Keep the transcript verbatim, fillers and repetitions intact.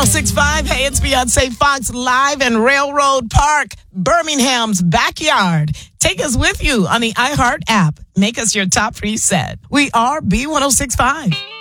oh six point five, hey, it's Beyonce Fox live in Railroad Park, Birmingham's backyard. Take us with you on the iHeart app. Make us your top preset. We are B one oh six point five.